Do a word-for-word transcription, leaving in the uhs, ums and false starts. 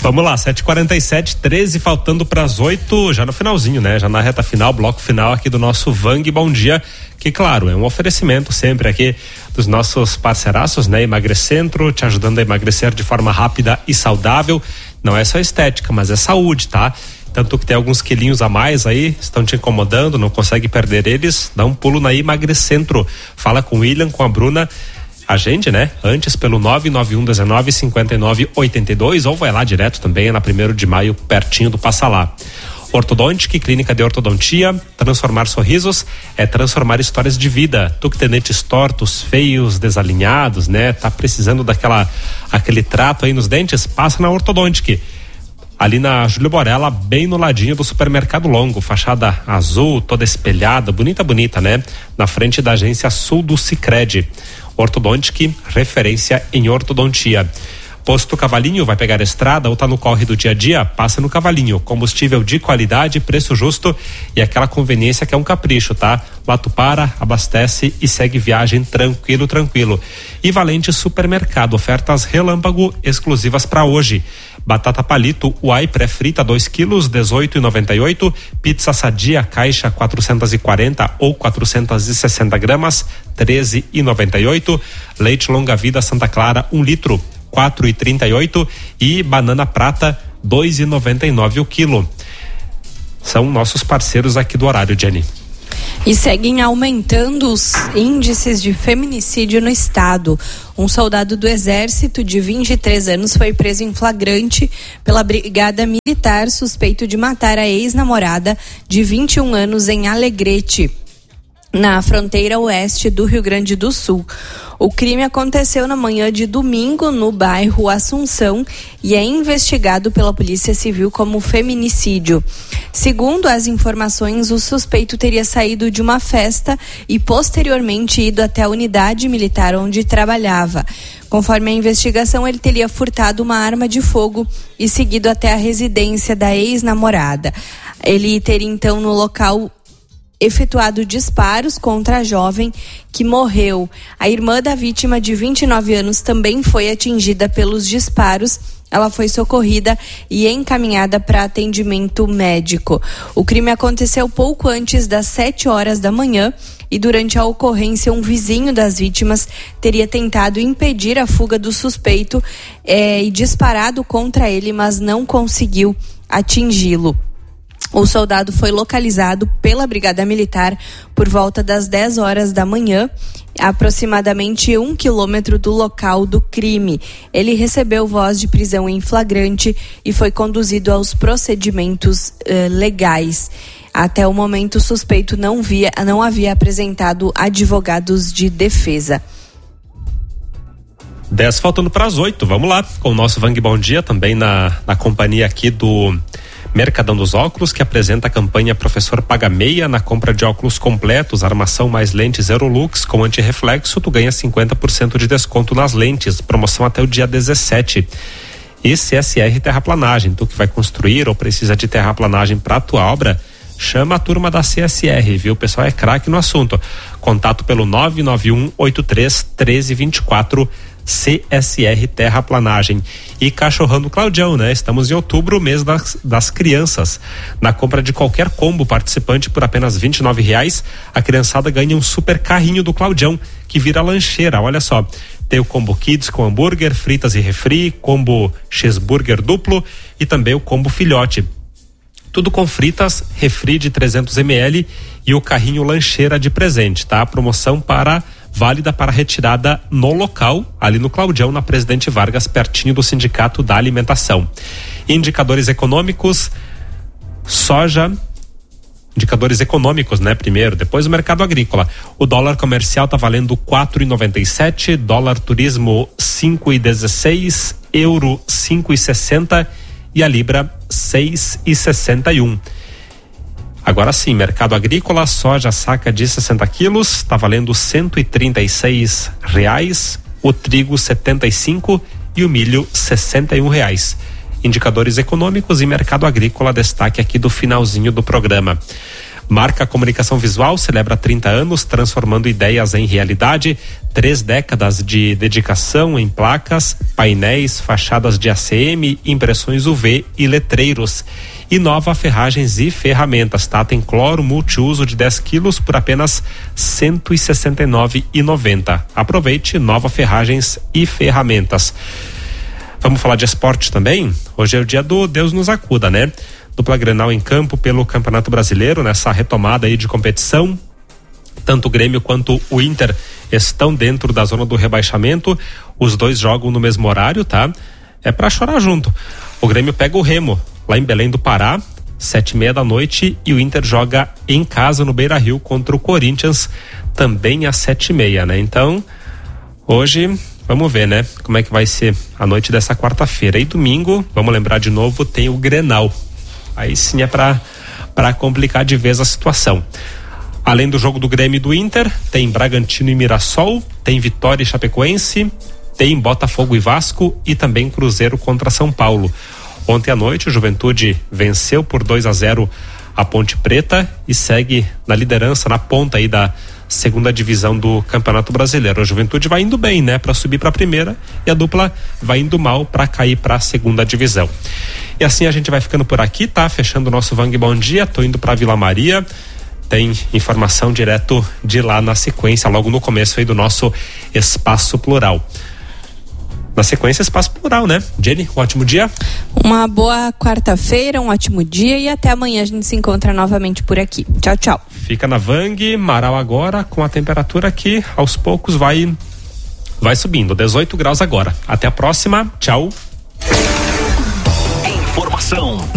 Vamos lá, sete e quarenta e sete, treze faltando para as oito, já no finalzinho, né? Já na reta final, bloco final aqui do nosso Vang Bom Dia, que claro, é um oferecimento sempre aqui dos nossos parceiraços, né? Emagrecentro, te ajudando a emagrecer de forma rápida e saudável. Não é só estética, mas é saúde, tá? Tanto que tem alguns quilinhos a mais aí, estão te incomodando, não consegue perder eles, dá um pulo na Emagrecentro. Fala com o William, com a Bruna. Agende, né? Antes pelo nove nove um um nove cinco nove oito dois ou vai lá direto também, é na primeiro de maio, pertinho do Passa Lá. Ortodontic, clínica de ortodontia, transformar sorrisos é transformar histórias de vida. Tu que tem dentes tortos, feios, desalinhados, né? Tá precisando daquela, aquele trato aí nos dentes? Passa na Ortodontic. Ali na Júlio Borella, bem no ladinho do Supermercado Longo, fachada azul, toda espelhada, bonita, bonita, né? Na frente da agência Sul do Sicredi. Ortodontic, referência em ortodontia. Posto Cavalinho, vai pegar a estrada ou tá no corre do dia a dia? Passa no Cavalinho, combustível de qualidade, preço justo e aquela conveniência que é um capricho, tá? Lá tu para, abastece e segue viagem tranquilo, tranquilo. E Valente Supermercado, ofertas relâmpago exclusivas para hoje. Batata palito, uai pré-frita dois quilos, dezoito e noventa e oito. Pizza sadia, caixa quatrocentos e quarenta ou quatrocentos e sessenta gramas, treze e noventa e oito. Leite longa vida Santa Clara, um litro, quatro e trinta e oito. E banana prata, dois e noventa e nove o quilo. São nossos parceiros aqui do horário, Jenny. E seguem aumentando os índices de feminicídio no estado. Um soldado do Exército de vinte e três anos foi preso em flagrante pela Brigada Militar, suspeito de matar a ex-namorada de vinte e um anos em Alegrete, na fronteira oeste do Rio Grande do Sul. O crime aconteceu na manhã de domingo no bairro Assunção e é investigado pela Polícia Civil como feminicídio. Segundo as informações, o suspeito teria saído de uma festa e posteriormente ido até a unidade militar onde trabalhava. Conforme a investigação, ele teria furtado uma arma de fogo e seguido até a residência da ex-namorada. Ele teria então no local efetuado disparos contra a jovem que morreu. A irmã da vítima, de vinte e nove anos, também foi atingida pelos disparos. Ela foi socorrida e encaminhada para atendimento médico. O crime aconteceu pouco antes das sete horas da manhã e durante a ocorrência um vizinho das vítimas teria tentado impedir a fuga do suspeito eh, e disparado contra ele, mas não conseguiu atingi-lo. O soldado foi localizado pela Brigada Militar por volta das dez horas da manhã, aproximadamente um quilômetro do local do crime. Ele recebeu voz de prisão em flagrante e foi conduzido aos procedimentos eh, legais. Até o momento, o suspeito não, via, não havia apresentado advogados de defesa. dez faltando para as oito, vamos lá, com o nosso Vang Bom Dia, também na, na companhia aqui do Mercadão dos Óculos, que apresenta a campanha Professor Paga Meia. Na compra de óculos completos, armação mais lentes Zerolux com antirreflexo, tu ganha cinquenta por cento de desconto nas lentes. Promoção até o dia dezessete. E C S R Terraplanagem, tu que vai construir ou precisa de terraplanagem para tua obra, chama a turma da C S R, viu? O pessoal é craque no assunto. Contato pelo nove nove um oito três um três dois quatro. C S R Terraplanagem. E Cachorrando Claudião, né? Estamos em outubro, mês das, das crianças. Na compra de qualquer combo participante por apenas vinte e nove reais, a criançada ganha um super carrinho do Claudião, que vira lancheira, olha só. Tem o combo Kids com hambúrguer, fritas e refri, combo cheeseburger duplo e também o combo filhote. Tudo com fritas, refri de trezentos mililitros e o carrinho lancheira de presente, tá? Promoção para válida para retirada no local, ali no Claudião, na Presidente Vargas, pertinho do Sindicato da Alimentação. Indicadores econômicos, soja, indicadores econômicos, né? Primeiro, depois o mercado agrícola. O dólar comercial tá valendo quatro e noventa e sete, dólar turismo cinco e dezesseis, euro cinco e sessenta e a libra seis e sessenta e um. Agora sim, mercado agrícola, soja saca de sessenta quilos, está valendo cento e trinta e seis reais, o trigo setenta e cinco e o milho sessenta e um reais. Indicadores econômicos e mercado agrícola, destaque aqui do finalzinho do programa. Marca Comunicação Visual celebra trinta anos, transformando ideias em realidade. Três décadas de dedicação em placas, painéis, fachadas de A C M, impressões U V e letreiros. E Nova Ferragens e Ferramentas, tá? Tem cloro multiuso de dez quilos por apenas cento e sessenta e nove reais e noventa centavos. Aproveite Nova Ferragens e Ferramentas. Vamos falar de esporte também? Hoje é o dia do Deus nos acuda, né? Dupla Grenal em campo pelo Campeonato Brasileiro, nessa retomada aí de competição. Tanto o Grêmio quanto o Inter estão dentro da zona do rebaixamento. Os dois jogam no mesmo horário, tá? É pra chorar junto. O Grêmio pega o Remo lá em Belém do Pará, sete e meia da noite, e o Inter joga em casa no Beira-Rio contra o Corinthians, também às sete e meia, né? Então, hoje, vamos ver, né? Como é que vai ser a noite dessa quarta-feira. E domingo, vamos lembrar de novo, tem o Grenal. Aí sim é pra, pra complicar de vez a situação. Além do jogo do Grêmio e do Inter, tem Bragantino e Mirassol, tem Vitória e Chapecoense, tem Botafogo e Vasco e também Cruzeiro contra São Paulo. Ontem à noite, o Juventude venceu por dois a zero a Ponte Preta e segue na liderança, na ponta aí da segunda divisão do Campeonato Brasileiro. A Juventude vai indo bem, né, para subir para a primeira, e a dupla vai indo mal para cair para a segunda divisão. E assim a gente vai ficando por aqui, tá? Fechando o nosso Vang Bom Dia. Tô indo para Vila Maria. Tem informação direto de lá na sequência, logo no começo aí do nosso Espaço Plural. Na sequência, Espaço Plural, né? Jenny, um ótimo dia. Uma boa quarta-feira, um ótimo dia, e até amanhã a gente se encontra novamente por aqui. Tchau, tchau. Fica na Vang, Marau agora, com a temperatura que aos poucos vai, vai subindo. dezoito graus agora. Até a próxima. Tchau. Informação